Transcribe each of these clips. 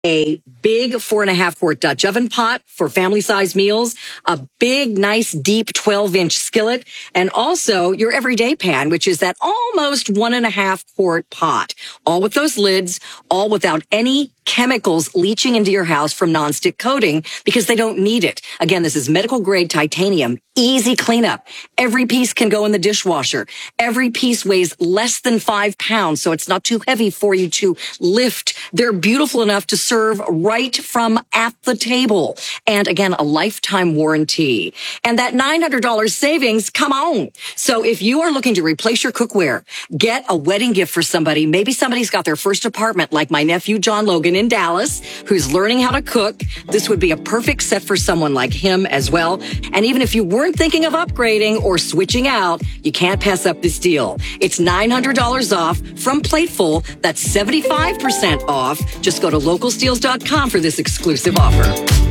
a big 4.5 quart Dutch oven pot for family size meals, a big, nice, deep 12-inch skillet, and also your everyday pan, which is that almost 1.5 quart pot. All with those lids, all without any chemicals leaching into your house from nonstick coating because they don't need it. Again, this is medical grade titanium, easy cleanup. Every piece can go in the dishwasher. Every piece weighs less than 5 pounds, so it's not too heavy for you to lift. They're beautiful enough to serve right from at the table. And again, a lifetime warranty. And that $900 savings, come on. So if you are looking to replace your cookware, get a wedding gift for somebody. Maybe somebody's got their first apartment, like my nephew, John Logan, in Dallas, who's learning how to cook. This would be a perfect set for someone like him as well. And even if you weren't thinking of upgrading or switching out, you can't pass up this deal. It's $900 off from Plateful. That's 75% off. Just go to localsteals.com for this exclusive offer.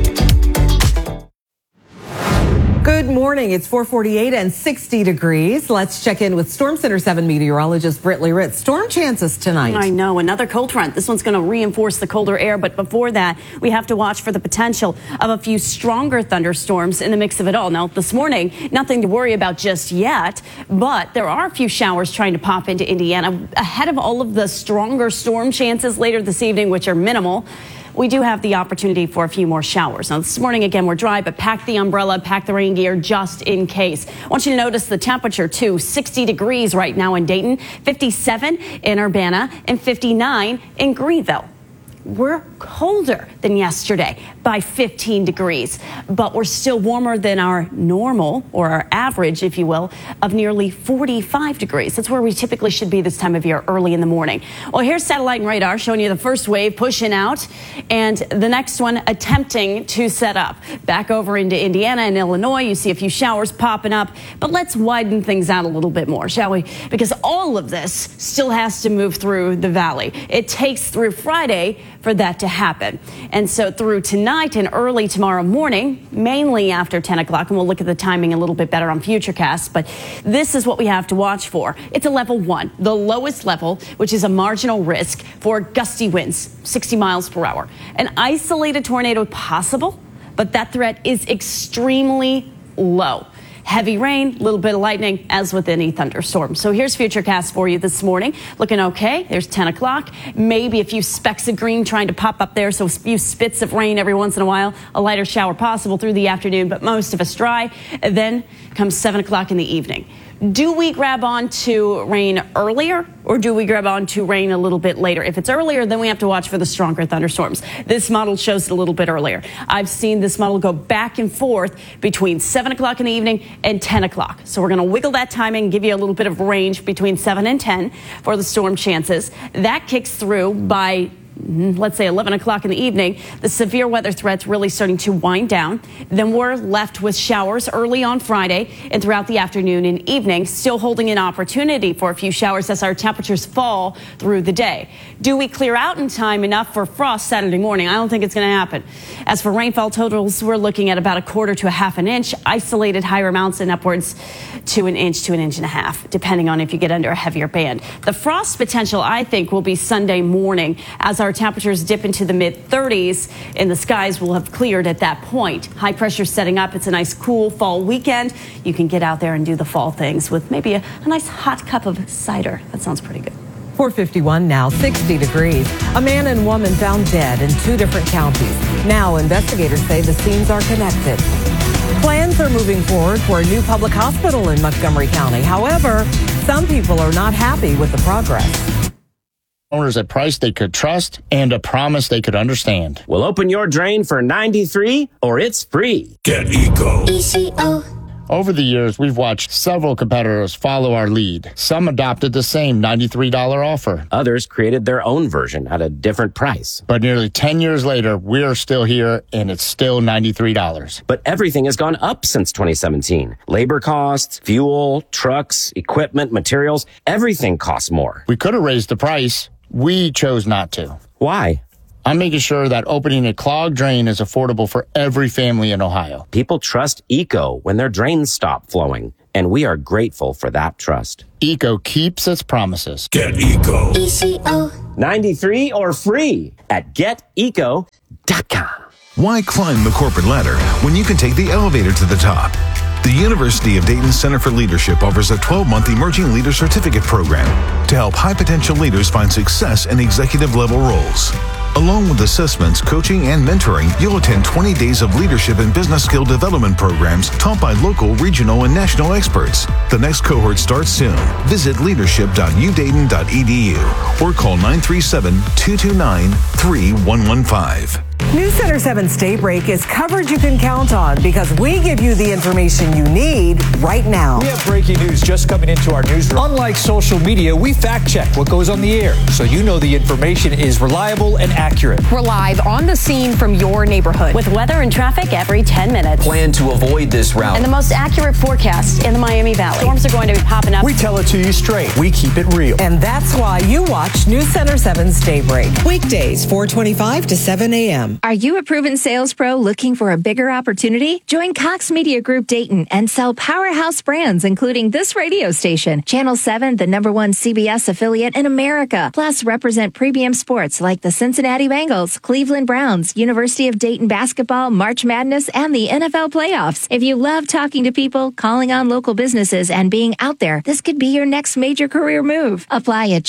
Good morning. It's 4:48 and 60 degrees. Let's check in with Storm Center 7 meteorologist Brittany Ritz. Storm chances tonight. I know. Another cold front. This one's going to reinforce the colder air. But before that, we have to watch for the potential of a few stronger thunderstorms in the mix of it all. Now, this morning, nothing to worry about just yet. But there are a few showers trying to pop into Indiana ahead of all of the stronger storm chances later this evening, which are minimal. We do have the opportunity for a few more showers. Now, this morning, again, we're dry, but pack the umbrella, pack the rain gear just in case. I want you to notice the temperature, too. 60 degrees right now in Dayton, 57 in Urbana, and 59 in Greenville. We're colder than yesterday by 15 degrees, but we're still warmer than our normal, or our average, if you will, of nearly 45 degrees. That's where we typically should be this time of year, early in the morning. Well, here's satellite and radar showing you the first wave pushing out and the next one attempting to set up. Back over into Indiana and Illinois, you see a few showers popping up, but let's widen things out a little bit more, shall we? Because all of this still has to move through the valley. It takes through Friday for that to happen. And so through tonight and early tomorrow morning, mainly after 10 o'clock, and we'll look at the timing a little bit better on Futurecast, but this is what we have to watch for. It's a level 1, the lowest level, which is a marginal risk for gusty winds, 60 miles per hour. An isolated tornado possible, but that threat is extremely low. Heavy rain, a little bit of lightning, as with any thunderstorm. So here's Futurecast for you this morning. Looking okay. There's 10 o'clock. Maybe a few specks of green trying to pop up there. So a few spits of rain every once in a while. A lighter shower possible through the afternoon, but most of us dry. And then comes 7 o'clock in the evening. Do we grab on to rain earlier, or do we grab on to rain a little bit later? If it's earlier, then we have to watch for the stronger thunderstorms. This model shows it a little bit earlier. I've seen this model go back and forth between 7 o'clock in the evening and 10 o'clock. So we're going to wiggle that timing, give you a little bit of range between 7 and 10 for the storm chances. That kicks through by, let's say, 11 o'clock in the evening. The severe weather threat's really starting to wind down. Then we're left with showers early on Friday and throughout the afternoon and evening, still holding an opportunity for a few showers as our temperatures fall through the day. Do we clear out in time enough for frost Saturday morning? I don't think it's going to happen. As for rainfall totals, we're looking at about 1/4 to 1/2 inch, isolated higher amounts and upwards to 1 inch to 1.5 inches, depending on if you get under a heavier band. The frost potential, I think, will be Sunday morning as our temperatures dip into the mid-30s and the skies will have cleared at that point. High pressure setting up. It's a nice cool fall weekend. You can get out there and do the fall things with maybe a nice hot cup of cider. That sounds pretty good. 4:51 now, 60 degrees. A man and woman found dead in 2 different counties. Now investigators say the scenes are connected. Plans are moving forward for a new public hospital in Montgomery County. However, some people are not happy with the progress. Owners a price they could trust and a promise they could understand. We'll open your drain for $93 or it's free. Get Eco. ECO. Over the years, we've watched several competitors follow our lead. Some adopted the same $93 offer. Others created their own version at a different price. But nearly 10 years later, we're still here, and it's still $93. But everything has gone up since 2017. Labor costs, fuel, trucks, equipment, materials, everything costs more. We could have raised the price. We chose not to. Why? I'm making sure that opening a clogged drain is affordable for every family in Ohio. People trust Eco when their drains stop flowing, and we are grateful for that trust. Eco keeps its promises. Get Eco. ECO. 93 or free at geteco.com. Why climb the corporate ladder when you can take the elevator to the top? The University of Dayton Center for Leadership offers a 12-month Emerging Leader Certificate program to help high-potential leaders find success in executive-level roles. Along with assessments, coaching, and mentoring, you'll attend 20 days of leadership and business skill development programs taught by local, regional, and national experts. The next cohort starts soon. Visit leadership.udayton.edu or call 937-229-3115. News Center 7's Daybreak is coverage you can count on because we give you the information you need right now. We have breaking news just coming into our newsroom. Unlike social media, we fact check what goes on the air so you know the information is reliable and accurate. We're live on the scene from your neighborhood with weather and traffic every 10 minutes. Plan to avoid this route. And the most accurate forecast in the Miami Valley. Storms are going to be popping up. We tell it to you straight. We keep it real. And that's why you watch News Center 7's Daybreak. Weekdays, 4:25 to 7 a.m. Are you a proven sales pro looking for a bigger opportunity? Join Cox Media Group Dayton and sell powerhouse brands, including this radio station, Channel 7, the #1 CBS affiliate in America. Plus, represent premium sports like the Cincinnati Bengals, Cleveland Browns, University of Dayton basketball, March Madness, and the NFL playoffs. If you love talking to people, calling on local businesses, and being out there, this could be your next major career move. Apply at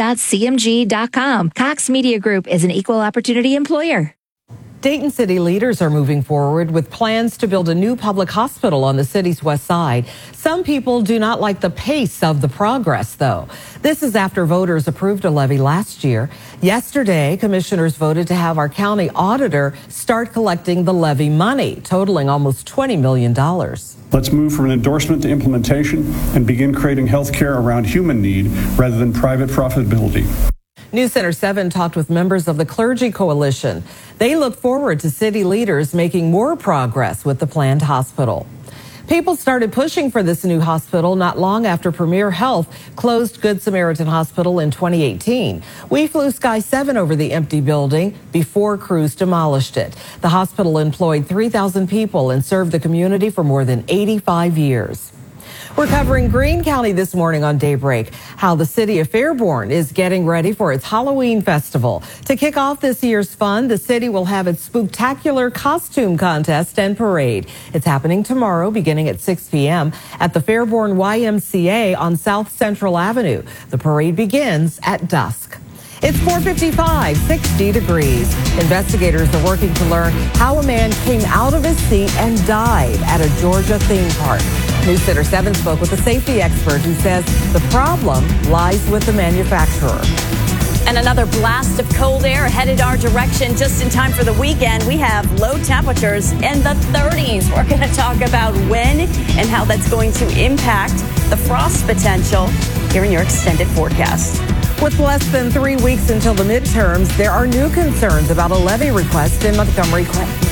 jobs.cmg.com. Cox Media Group is an equal opportunity employer. Dayton city leaders are moving forward with plans to build a new public hospital on the city's west side. Some people do not like the pace of the progress, though. This is after voters approved a levy last year. Yesterday, commissioners voted to have our county auditor start collecting the levy money, totaling almost $20 million. Let's move from an endorsement to implementation and begin creating health care around human need rather than private profitability. News Center 7 talked with members of the Clergy Coalition. They look forward to city leaders making more progress with the planned hospital. People started pushing for this new hospital not long after Premier Health closed Good Samaritan Hospital in 2018. We flew Sky 7 over the empty building before crews demolished it. The hospital employed 3,000 people and served the community for more than 85 years. We're covering Greene County this morning on Daybreak, how the city of Fairborn is getting ready for its Halloween festival. To kick off this year's fun, the city will have its spooktacular costume contest and parade. It's happening tomorrow beginning at 6 p.m. at the Fairborn YMCA on South Central Avenue. The parade begins at dusk. It's 4:55, 60 degrees. Investigators are working to learn how a man came out of his seat and died at a Georgia theme park. News Center 7 spoke with a safety expert who says the problem lies with the manufacturer. And another blast of cold air headed our direction just in time for the weekend. We have low temperatures in the 30s. We're going to talk about when and how that's going to impact the frost potential here in your extended forecast. With less than 3 weeks until the midterms, there are new concerns about a levy request in Montgomery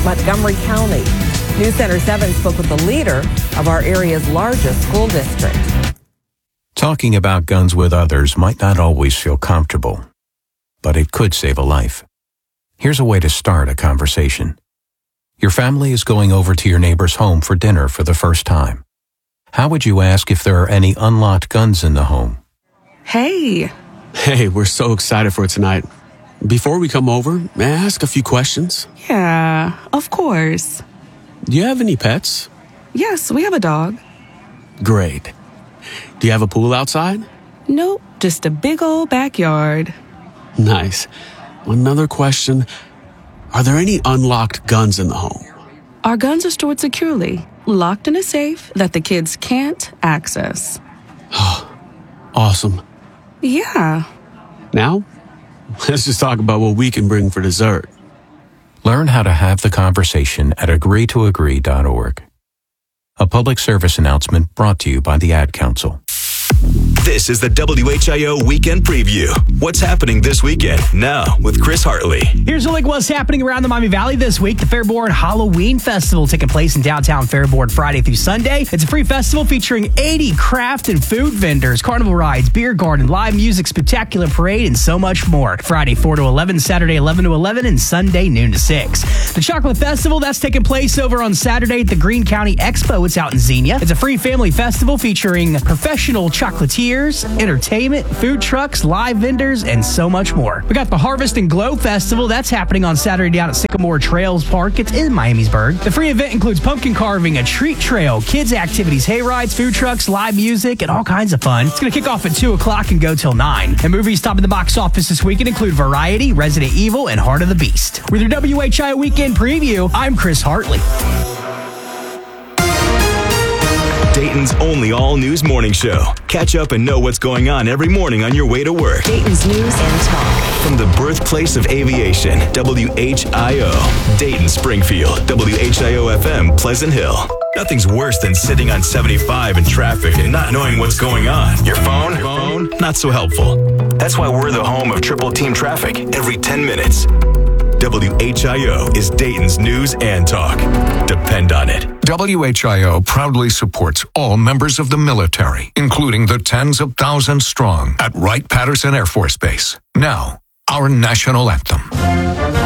County. News Center 7 spoke with the leader of our area's largest school district. Talking about guns with others might not always feel comfortable, but it could save a life. Here's a way to start a conversation. Your family is going over to your neighbor's home for dinner for the first time. How would you ask if there are any unlocked guns in the home? Hey, we're so excited for tonight. Before we come over, may I ask a few questions? Yeah, of course. Do you have any pets? Yes, we have a dog. Great. Do you have a pool outside? Nope, just a big old backyard. Nice. Another question. Are there any unlocked guns in the home? Our guns are stored securely, locked in a safe that the kids can't access. Awesome. Yeah. Now, let's just talk about what we can bring for dessert. Learn how to have the conversation at agreetoagree.org. A public service announcement brought to you by the Ad Council. This is the WHIO Weekend Preview. What's happening this weekend? Now with Chris Hartley. Here's a look at what's happening around the Miami Valley this week. The Fairborn Halloween Festival taking place in downtown Fairborn Friday through Sunday. It's a free festival featuring 80 craft and food vendors, carnival rides, beer garden, live music, spectacular parade, and so much more. Friday 4 to 11, Saturday 11 to 11, and Sunday noon to 6. The Chocolate Festival, that's taking place over on Saturday at the Greene County Expo. It's out in Xenia. It's a free family festival featuring professional chocolatiers, beers, entertainment, food trucks, live vendors, and so much more. We got the Harvest and Glow Festival. That's happening on Saturday down at Sycamore Trails Park. It's in Miamisburg. The free event includes pumpkin carving, a treat trail, kids activities, hay rides, food trucks, live music, and all kinds of fun. It's going to kick off at 2 o'clock and go till 9. And movies topping the box office this weekend include Variety, Resident Evil, and Heart of the Beast. With your WHIO Weekend Preview, I'm Chris Hartley. Dayton's only all-news morning show. Catch up and know what's going on every morning on your way to work. Dayton's News and Talk. From the birthplace of aviation, WHIO. Dayton, Springfield, WHIO-FM, Pleasant Hill. Nothing's worse than sitting on 75 in traffic and not knowing what's going on. Your phone? Not so helpful. That's why we're the home of Triple Team Traffic every 10 minutes. WHIO is Dayton's News and Talk. Depend on it. WHIO proudly supports all members of the military, including the tens of thousands strong at Wright-Patterson Air Force Base. Now, our national anthem.